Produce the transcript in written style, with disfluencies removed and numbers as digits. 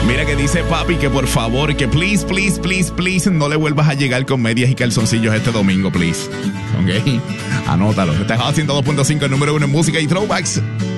Mira que dice papi que por favor, que please, please, please, please, no le vuelvas a llegar con medias y calzoncillos este domingo, please. Ok, anótalo. Estás haciendo 2.5, el número 1 en música y throwbacks.